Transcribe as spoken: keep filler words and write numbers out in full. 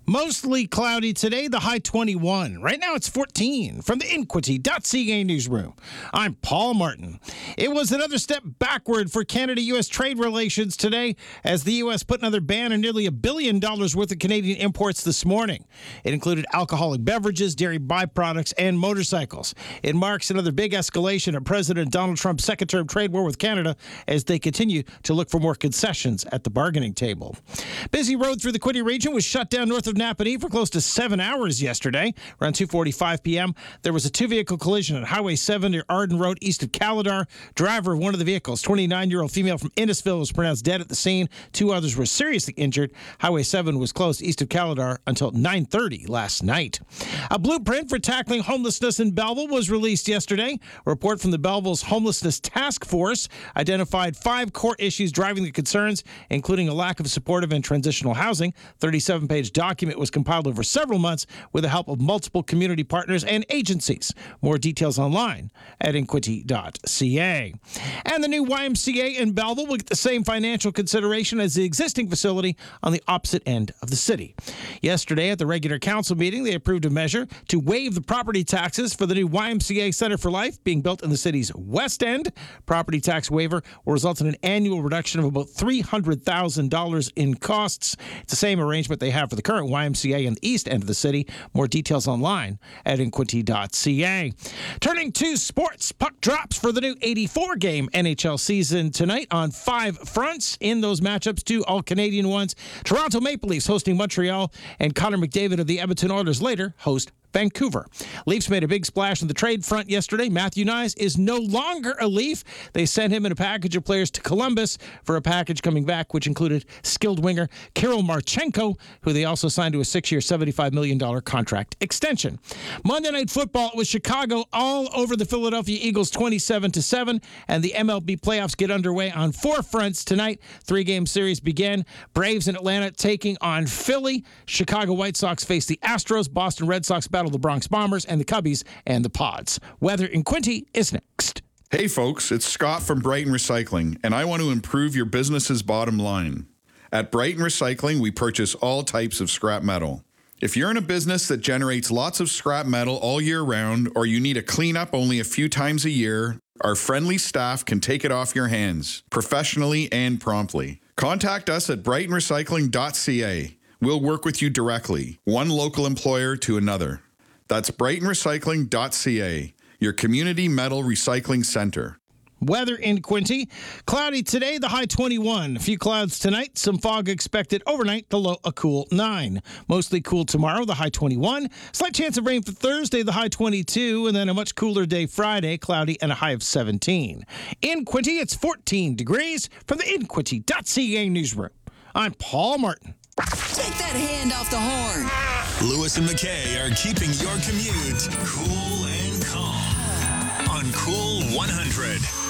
Mostly cloudy today, the high twenty-one. Right now it's fourteen. From the Inquity dot C A newsroom, I'm Paul Martin. It was another step backward for Canada-U S trade relations today as the U S put another ban on nearly a billion dollars worth of Canadian imports this morning. It included alcoholic beverages, dairy byproducts, and motorcycles. It marks another big escalation of President Donald Trump's second-term trade war with Canada as they continue to look for more concessions at the bargaining table. Busy road through the Quinte region was shut down north of Napanee for close to seven hours yesterday. Around two forty-five p.m., there was a two-vehicle collision on Highway seven near Arden Road east of Calidar. Driver of one of the vehicles, twenty-nine-year-old female from Innisfil, was pronounced dead at the scene. Two others were seriously injured. Highway seven was closed east of Calidar until nine thirty last night. A blueprint for tackling homelessness in Belleville was released yesterday. A report from the Belleville's Homelessness Task Force identified five core issues driving the concerns, including a lack of supportive and transitional housing. thirty-seven page document was compiled over several months with the help of multiple community partners and agencies. More details online at inquity dot C A. And the new Y M C A in Belleville will get the same financial consideration as the existing facility on the opposite end of the city. Yesterday at the regular council meeting, they approved a measure to waive the property taxes for the new Y M C A Center for Life being built in the city's west end. Property tax waiver will result in an annual reduction of about three hundred thousand dollars in costs. It's the same arrangement they have for the current Y M C A in the east end of the city. More details online at inquity dot C A. Turning to sports, puck drops for the new eighty-four game N H L season tonight on five fronts. In those matchups, two all-Canadian ones. Toronto Maple Leafs hosting Montreal, and Connor McDavid of the Edmonton Oilers later host Vancouver. Leafs made a big splash on the trade front yesterday. Matthew Knies is no longer a Leaf. They sent him and a package of players to Columbus for a package coming back, which included skilled winger Kirill Marchenko, who they also signed to a six-year, seventy-five million dollars contract extension. Monday Night Football was Chicago all over the Philadelphia Eagles twenty-seven to seven, and the M L B playoffs get underway on four fronts tonight. Three-game series begin. Braves in Atlanta taking on Philly. Chicago White Sox face the Astros. Boston Red Sox battle the Bronx Bombers, and the Cubbies and the Pods. Weather in Quinte is next. Hey folks, it's Scott from Brighton Recycling, and I want to improve your business's bottom line. At Brighton Recycling, we purchase all types of scrap metal. If you're in a business that generates lots of scrap metal all year round, or you need a cleanup only a few times a year, our friendly staff can take it off your hands, professionally and promptly. Contact us at brighton recycling dot C A. We'll work with you directly, one local employer to another. That's brighton recycling dot C A, your community metal recycling center. Weather in Quinte. Cloudy today, the high twenty-one. A few clouds tonight, some fog expected overnight, the low a cool nine. Mostly cool tomorrow, the high twenty-one. Slight chance of rain for Thursday, the high twenty-two. And then a much cooler day Friday, cloudy and a high of seventeen. In Quinte, it's fourteen degrees. From the inquity dot C A newsroom, I'm Paul Martin. Take that hand off the horn. Lewis and McKay are keeping your commute cool and calm on Cool one hundred.